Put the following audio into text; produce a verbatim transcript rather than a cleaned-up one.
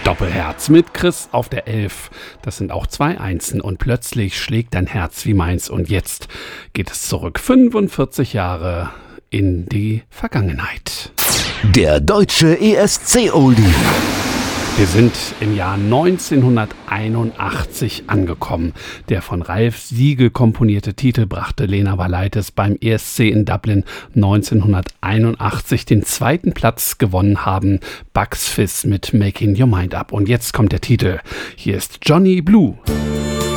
Doppelherz mit Chris auf der elf. Das sind auch zwei Einsen und plötzlich schlägt dein Herz wie meins. Und jetzt geht es zurück fünfundvierzig Jahre in die Vergangenheit. Der deutsche E S C-Oldie. Wir sind im Jahr neunzehnhunderteinundachtzig angekommen. Der von Ralf Siegel komponierte Titel brachte Lena Valaitis beim E S C in Dublin neunzehnhunderteinundachtzig den zweiten Platz gewonnen haben. Bucks Fizz mit Making Your Mind Up. Und jetzt kommt der Titel. Hier ist Johnny Blue.